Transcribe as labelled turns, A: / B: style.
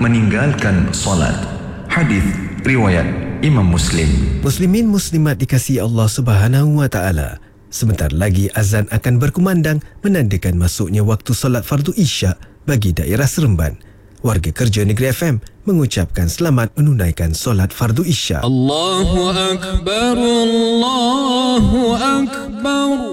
A: meninggalkan solat. Hadis riwayat Imam Muslim.
B: Muslimin muslimat dikasihi Allah Subhanahu wa taala. Sebentar lagi azan akan berkumandang menandakan masuknya waktu solat fardu Isyak bagi daerah Seremban. Warga kerja Negeri FM mengucapkan selamat menunaikan solat fardu Isyak.
C: Allahu Akbar, Allahu Akbar.